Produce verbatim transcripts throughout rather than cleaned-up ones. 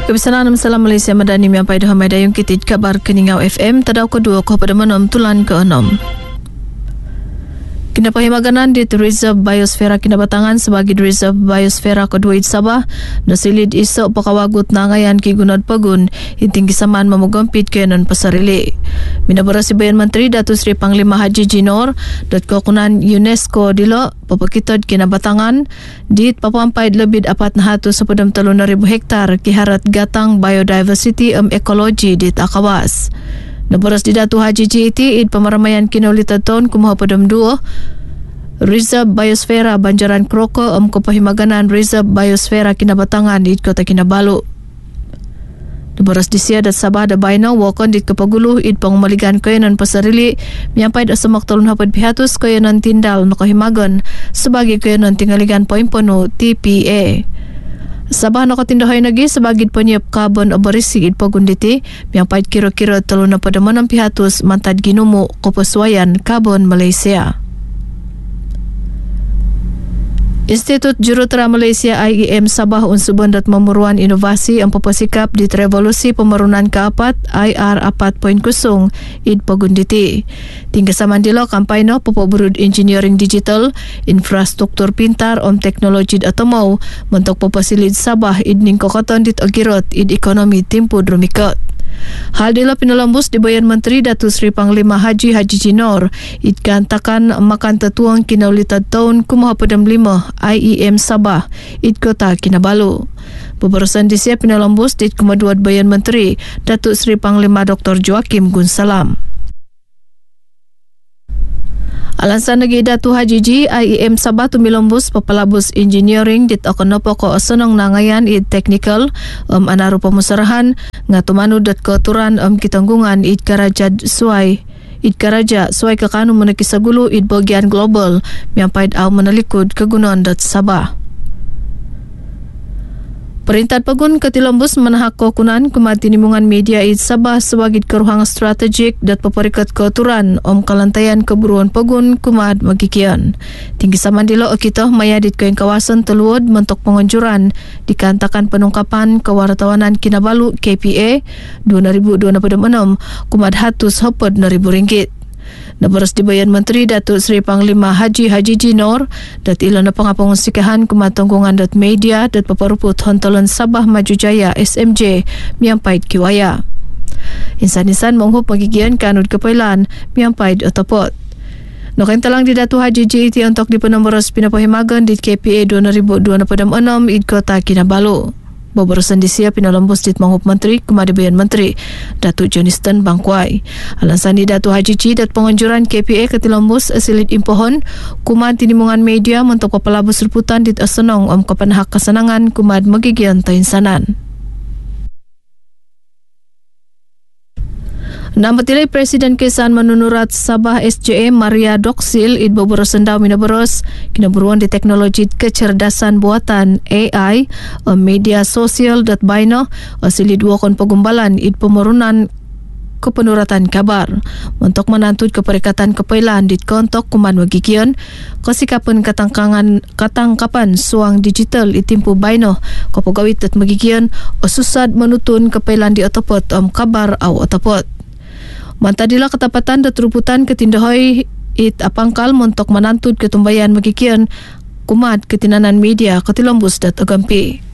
Kebiasaan Salam Malaysia Madani Miampai Doha Medayung Kitid Kabar Keningau F M Tadau kedua Koh pada menom Tulan ke-enam. Kinapahimaganan di Reserve Biosfera Kinabatangan sebagai Reserve Biosfera kedua di Sabah nasilid isok pakawagut nangayan ki gunad pagun hinting kisaman memogompit kenon pasarili. Minabarasi Bayan Menteri Datuk Seri Panglima Haji Jinor dat kokunan UNESCO dilo papakitod Kinabatangan di papampay lebih apat na hatu sa padam talon na ribu hektar kiharat gatang biodiversity um ekologi di Takawas. Nabaras di Datu Haji G T id pemaramaian kinaulitan tahun kumuha padam dua Reserve Biosfera Banjaran Kroko am Kapahimaganan Reserve Biosfera Kinabatangan id Kota Kinabalu. Nabaras di Sia dat Sabah da Baina wakon di Kapaguluh id pangumaligan kayanan pasarili miampay da samak talon hapad pihatus kayanan tindal nakahimagan sebagai kayanan tingaligan poin penuh T P A. Sabah nakatindahay nagi sebagai penyiap karbon abarisi id pagunditi yang pahit kira-kira talo na pada manam pihatus mantad ginumu kopaswayan karbon Malaysia. Institut Jurutera Malaysia I E M Sabah unsuban dat memeruan inovasi ang papasikap di revolusi pemerunan keapat I R empat titik kosong id pagunditi. Tinggal samandilo kampayno papaburud engineering digital, infrastruktur pintar om teknologi atomau mentok papasilid Sabah id ning kokoton dit agirot id ekonomi timpu drumikot. Hal dila pinalambus di Bayan Menteri Datuk Seri Panglima Haji Haji Jinor id kantakan makan tetuang kinaulitad tahun kumuha padam lima I E M Sabah id Kota Kinabalu. Beberusan di siap pinalambus di Kemaduat Bayan Menteri Datuk Seri Panglima Doktor Joakim Gunsalam. Alansan lagi Datu Haji G I E M Sabah tumilambus papalabus engineering dit akonopo ko asanong nangayan id technical um anaru pamusarahan ngatumanu dat keaturan um kitanggungan id karaja suai id karaja suai kakanu menakisagulu id bagian global miampaid au menalikud kegunaan dat Sabah. Perintah Pagun Ketilambus menahak kokunan kematinimungan media id Sabah sebagai keruhang strategik dat paparikat keaturan om kalantaian keburuan Pagun kumad magikian. Tinggi samandilo okitoh mayadit ke kawasan teluod mentok pengunjuran dikantakan penungkapan kewartawanan Kinabalu K P A dua ribu dua puluh enam kumad hatus hopod na ribu ringgit. Nabaras di Bayan Menteri Datuk Seri Panglima Haji Haji Jinor dat ilan na pangapangusikahan kumatunggungan dat media dat paparuput hontolan Sabah Maju Jaya S M J miampait kiwaya. Insan-insan menghup magigian kanud kepailan miampait otopot. Nokentelang di Datu Haji J T untuk di penambaras pinapahimagan di K P A dua ribu dua puluh enam id Kota Kinabalu. Beberusan di siap pinalambus dit manghup menteri Kemadi Bayan Menteri Datuk Johniston Bangkwai. Alansan di Datu Haji G dat penganjuran K P A ketilambus asilit impohon kumad tinimungan media mentok papalabus ruputan dit asanong om kapanahak kasanangan kumad magigian tainsanan. Namatilai Presiden Kesan menunurat Sabah S J M Maria Doksil id beberos sendau minaberos kinaburuan di teknologi kecerdasan buatan A I media sosial dat baino asili dua kon pagumbalan id pemerunan kepenuratan kabar untuk menantut keperikatan kepailan dit kontok kuman wagikian kasikapan katangkangan katangkapan suang digital itimpu baino kapagawit dat magikian osusad menutun kepailan di otopot om kabar au otopot. Mantadila ketapatan dat ruputan ketindahoy it apangkal montok menantut ketumbayan magikian kumat ketinanan media ketilambus dat agampi.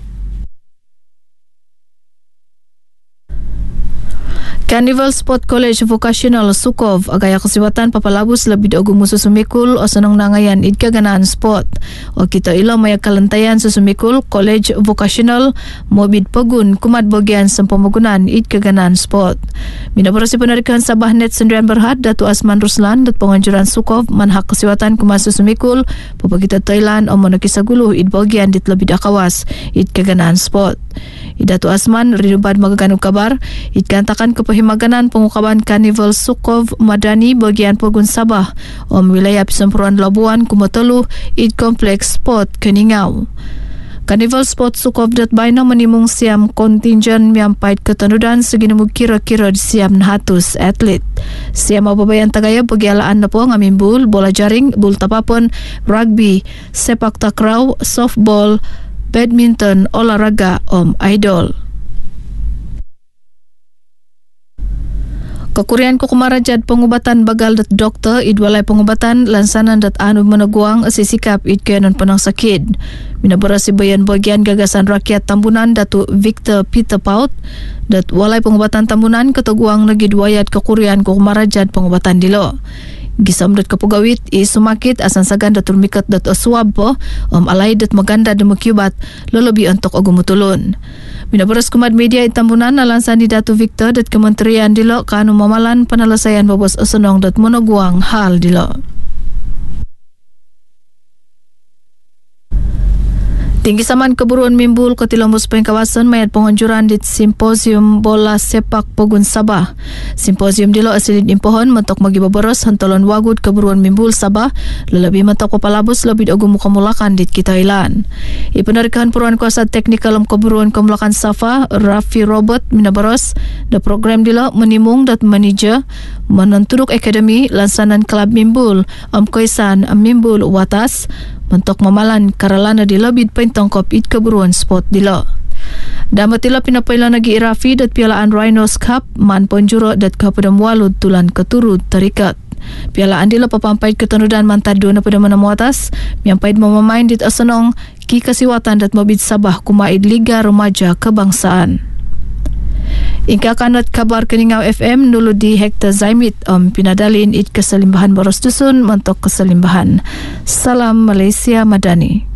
Carnival Sport College Vocational Sukov agaya kesibatan papalabus lebih dogu musuh sumikul o sanong nangayan id kaganaan sport. O kita ilo maya kalentayan susumikul College Vocational Mobid Pagun kumat bagian sempamagunan id kaganaan sport. Minabarasi penarikan Sabah Net Sendirian Berhad Datu Asman Ruslan dat penganjuran Sukov manhak kesibatan kumasu sumikul papagita Thailand o monakisagulu id bagian dit lebih dakawas id kaganaan sport. Idatu Asman rinubad magaganu kabar id kantakan kepahimaganan pengukaban Carnival Sukov Madani bagian Pagun Sabah om wilayah Pisempuruan Labuan Kumatelu id kompleks sport Keningau. Carnival Sport Sukov dat baino menimung siam kontingen miampait ketenudan seginemu kira-kira siam nahatus atlet. Siam mababayan tagaya bagialaan na po ngamin bul, bola jaring, bul tapapon, rugby, sepak takraw, softball, badminton, olahraga om idol. Kekurian ko kumarajad pengubatan bagal dat doktor idwalay pengubatan lansanan dat anu meneguang asisikap id kayanon penang sakit. Minabara si bayan bagian gagasan rakyat Tambunan Datuk Victor Peter Paut dat walay pengubatan Tambunan keteguang nagi duayat kekurian ko kumarajad pengubatan dilo. Gisam dat kapugawit i sumakit asan sagan dat turmikat dat aswab po om alay dat maganda da makyubat lolobi untuk agumutulon. Minabaras kumad media itambunan nalansan di Datu Victor dat kementerian dilo kanu mamalan penelesaian babos asunong dat monoguang hal dilo. Tinggi Saman Keburuan Mimbul Ketilombus Pengkawasan mayat pengunjuran di Simposium Bola Sepak Pogun Sabah. Simposium dilo asilin impohon mentok magi babaros hantolon wagud Keburuan Mimbul Sabah lelabi mentok papalabus lebih agu mukamulakan di Kitailan. Ipenarikan Puruan Kuasa Teknikal Keburuan Kemulakan Safa Rafi Robert minabaros da program dilo menimung dat manager menentuduk akademi lansanan Kelab Mimbul Om Koisan Mimbul Watas mentok mamalan karalana di labid pentongkop it keburuan sport dilo. Damatila pinapailan nagi irafi dat pialaan Rhinos Cup man ponjuro dat kapadam walud tulan keturut tarikat. Pialaan dilo papampait ketenudan mantado na pada manam watas miampaid mamamain dit asanong ki kasiwatan dat mabid Sabah kumaid Liga Remaja Kebangsaan. Ingka kanat kabar Keningau F M nulu di Hektar Zaimit om pinadalin it keselimbahan boros dusun mentok keselimbahan. Salam Malaysia Madani.